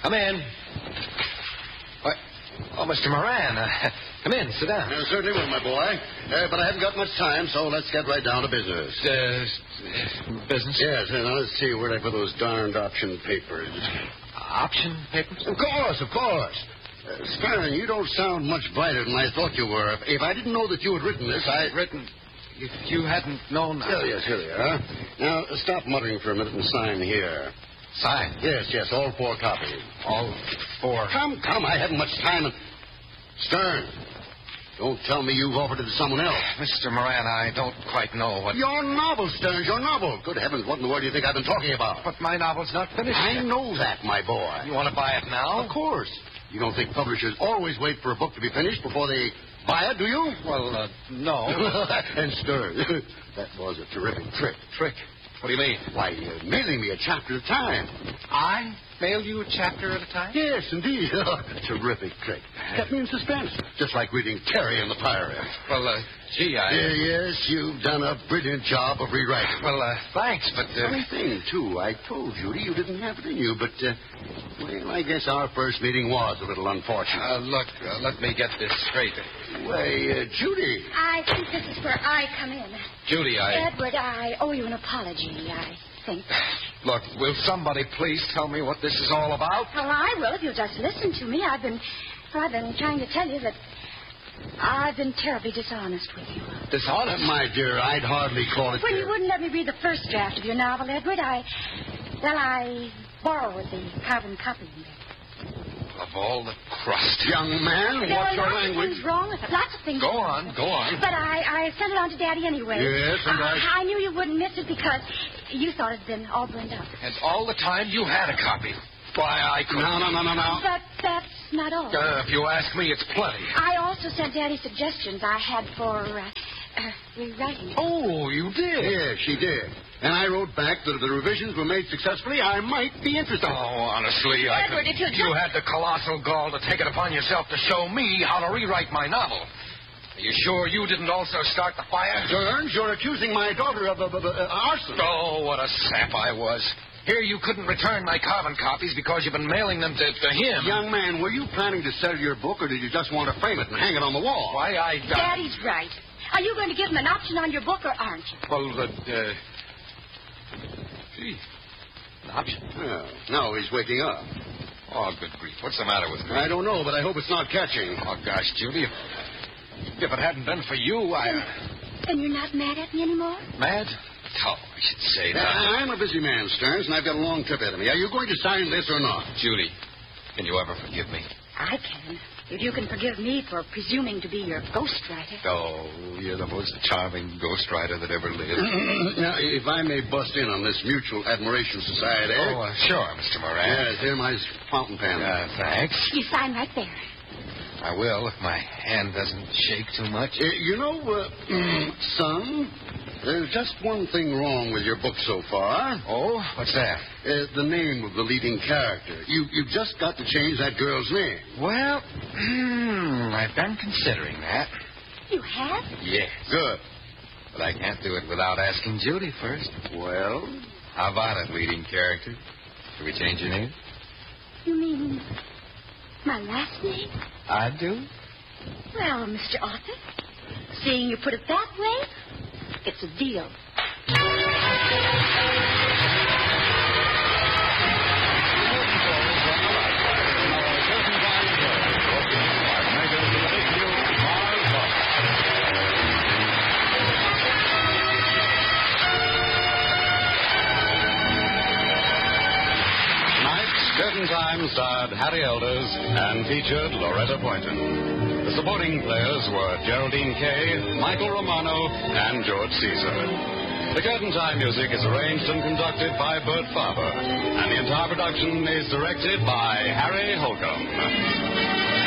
Come in. What? Oh, Mr. Moran. Come in. Sit down. Certainly will, my boy. But I haven't got much time, so let's get right down to business. Business? Yes, now let's see where I put those darned option papers. Option papers? Of course. Stern, you don't sound much brighter than I thought you were. If I didn't know that you had written this, Written? If you hadn't known... Yes, here they are. Now, stop muttering for a minute and sign here. Sign? Yes, all 4 copies. All 4? Come, I haven't much time. Stern, don't tell me you've offered it to someone else. Mr. Moran, I don't quite know what... Your novel, Stearns, your novel. Good heavens, what in the world do you think I've been talking about? But my novel's not finished I yet. know that, my boy. You want to buy it now? Of course. You don't think publishers always wait for a book to be finished before they buy it, do you? Well, no. And Stearns, that was a terrific trick. Trick? What do you mean? Why, mailing me a chapter at a time. I mail you a chapter at a time? Yes, indeed. Terrific trick. Kept me in suspense, just like reading Terry and the Pirates. Well, gee, Yes, you've done a brilliant job of rewriting. Well, thanks, but... Funny thing, too. I told Judy you didn't have it in you, but, well, I guess our first meeting was a little unfortunate. Look, let me get this straight. Why, Judy. I think this is where I come in. Judy, Edward, I owe you an apology, I think. Look, will somebody please tell me what this is all about? Well, I will if you'll just listen to me. I've been trying to tell you that I've been terribly dishonest with you. Dishonest? My dear, I'd hardly call it... When you wouldn't let me read the first draft of your novel, Edward, I borrowed the carbon copy. Of all the crust. Young man, There what's are your lots of language? things wrong with it. Lots of things. Go on. But I sent it on to Daddy anyway. Yes, and I knew you wouldn't miss it because you thought it'd been all burned up. And all the time you had a copy. Why, I couldn't... No. But that's not all. If you ask me, it's plenty. I also sent Daddy suggestions I had for rewriting. Oh, you did? Yes, she did. And I wrote back that if the revisions were made successfully, I might be interested. Oh, honestly, Edward, if you'll you had the colossal gall to take it upon yourself to show me how to rewrite my novel. Are you sure you didn't also start the fire? Stearns, you're accusing my daughter of arson. Oh, what a sap I was. Here you couldn't return my carbon copies because you've been mailing them to him. Young man, were you planning to sell your book, or did you just want to frame it and hang it on the wall? Why, Daddy's right. Are you going to give him an option on your book, or aren't you? Well, gee, an option? Well, now he's waking up. Oh, good grief. What's the matter with me? I don't know, but I hope it's not catching. Oh, gosh, Judy, if it hadn't been for you, Then you're not mad at me anymore? Mad? Oh, I should say that. I'm a busy man, Stearns, and I've got a long trip ahead of me. Are you going to sign this or not? Judy, can you ever forgive me? I can. If you can forgive me for presuming to be your ghostwriter. Oh, you're the most charming ghostwriter that ever lived. Now, if I may bust in on this Mutual Admiration Society. Oh, sure, Mr. Moran. Yes, here's my fountain pen. Thanks. You sign right there. I will, if my hand doesn't shake too much. Son, there's just one thing wrong with your book so far. Oh? What's that? The name of the leading character. You've just got to change that girl's name. Well, I've been considering that. You have? Yes. Good. But I can't do it without asking Judy first. Well? How about it, leading character? Should we change your name? You mean my last name? I do. Well, Mr. Author, seeing you put it that way, it's a deal. Curtain Time starred Harry Elders and featured Loretta Boynton. The supporting players were Geraldine Kay, Michael Romano, and George Caesar. The Curtain Time music is arranged and conducted by Bert Farber, and the entire production is directed by Harry Holcomb.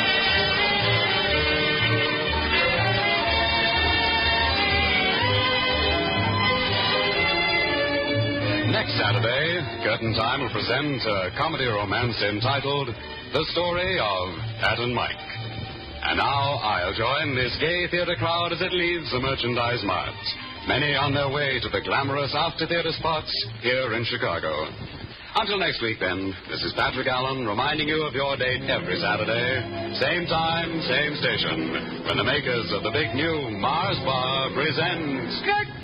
Next Saturday, Curtain Time will present a comedy romance entitled The Story of Pat and Mike. And now I'll join this gay theater crowd as it leaves the Merchandise Mart. Many on their way to the glamorous after-theater spots here in Chicago. Until next week, then, this is Patrick Allen reminding you of your date every Saturday, same time, same station, when the makers of the big new Mars Bar present...